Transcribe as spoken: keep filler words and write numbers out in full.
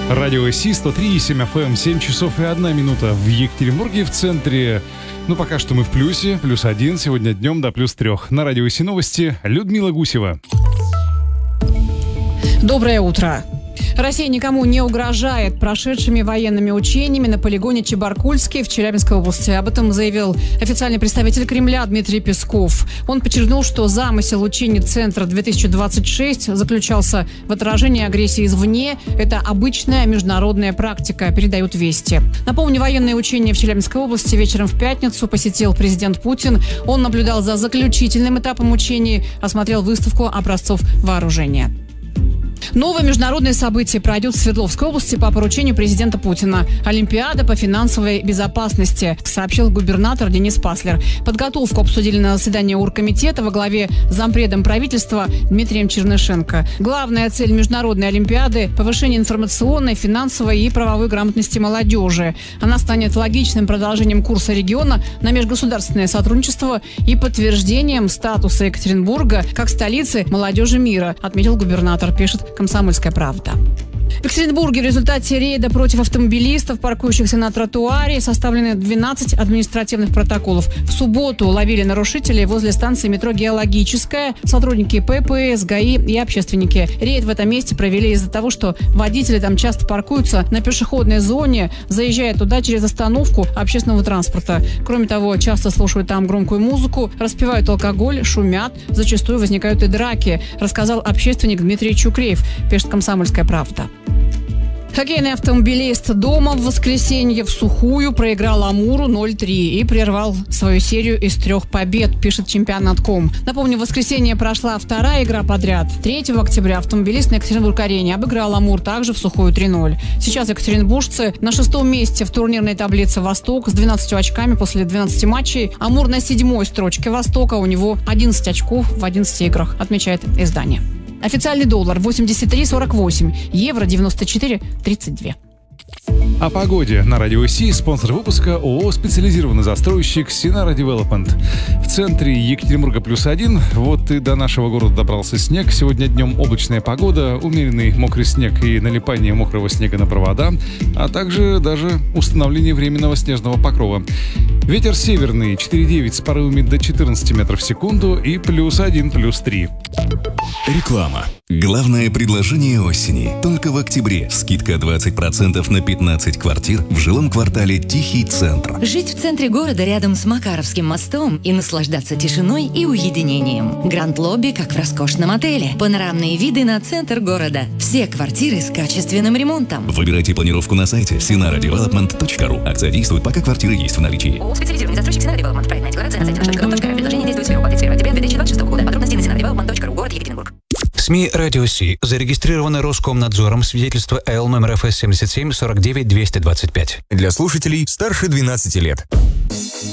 Радио Си, сто три и семь эф эм, семь часов и одна минута в Екатеринбурге, в центре. Ну, пока что мы в плюсе, плюс один, сегодня днем до плюс трех. На Радио Си новости Людмила Гусева. Доброе утро. Россия никому не угрожает прошедшими военными учениями на полигоне Чебаркульский в Челябинской области. Об этом заявил официальный представитель Кремля Дмитрий Песков. Он подчеркнул, что замысел учений Центра две тысячи двадцать шесть заключался в отражении агрессии извне. Это обычная международная практика, передают «Вести». Напомню, военные учения в Челябинской области вечером в пятницу посетил президент Путин. Он наблюдал за заключительным этапом учений, осмотрел выставку образцов вооружения. Новое международное событие пройдет в Свердловской области по поручению президента Путина. Олимпиада по финансовой безопасности, сообщил губернатор Денис Паслер. Подготовку обсудили на заседании оргкомитета во главе с зампредом правительства Дмитрием Чернышенко. Главная цель международной Олимпиады – повышение информационной, финансовой и правовой грамотности молодежи. Она станет логичным продолжением курса региона на межгосударственное сотрудничество и подтверждением статуса Екатеринбурга как столицы молодежи мира, отметил губернатор, пишет «Комсомольская правда». В Екатеринбурге в результате рейда против автомобилистов, паркующихся на тротуаре, составлены двенадцать административных протоколов. В субботу ловили нарушителей возле станции метро «Геологическая», сотрудники Пэ Пэ Эс, ГАИ и общественники. Рейд в этом месте провели из-за того, что водители там часто паркуются на пешеходной зоне, заезжая туда через остановку общественного транспорта. Кроме того, часто слушают там громкую музыку, распивают алкоголь, шумят, зачастую возникают и драки, рассказал общественник Дмитрий Чукреев, пишет «Комсомольская правда». Хоккейный автомобилист дома в воскресенье в сухую проиграл Амуру ноль три и прервал свою серию из трех побед, пишет чемпионат точка ком. Напомню, в воскресенье прошла вторая игра подряд. третьего октября автомобилист на Екатеринбург-арене обыграл Амур также в сухую три ноль. Сейчас екатеринбуржцы на шестом месте в турнирной таблице «Восток» с двенадцатью очками после двенадцати матчей. Амур на седьмой строчке «Востока», у него одиннадцать очков в одиннадцати играх, отмечает издание. Официальный доллар восемьдесят три сорок восемь, евро девяносто четыре тридцать два. О погоде на Радио Си. Спонсор выпуска ООО «Специализированный застройщик Синара Девелопмент». В центре Екатеринбурга плюс один. Вот и до нашего города добрался снег. Сегодня днем облачная погода, умеренный мокрый снег и налипание мокрого снега на провода, а также даже установление временного снежного покрова. Ветер северный четыре девять с порывами до четырнадцати метров в секунду и плюс один, плюс три. Реклама. Главное предложение осени. Только в октябре скидка двадцать процентов на пятнадцать квартир в жилом квартале «Тихий центр». Жить в центре города рядом с Макаровским мостом и наслаждаться тишиной и уединением. Гранд-лобби, как в роскошном отеле. Панорамные виды на центр города. Все квартиры с качественным ремонтом. Выбирайте планировку на сайте синара девелопмент точка ру. Акция действует, пока квартиры есть в наличии. ООО «Специализированный застройщик Синара Девелопмент». Проектная декларация на сайте наш точка ру точка эр. Предложение действует с первого по тридцать первое октября две тысячи двадцать шестого года. Подробности на синара девелопмент точка ру. Город Екатеринбург. СМИ «Радио Си» зарегистрированы Роскомнадзором, свидетельство Эл номер эф эс семьдесят семь сорок девять двести двадцать пять. Для слушателей старше двенадцати лет.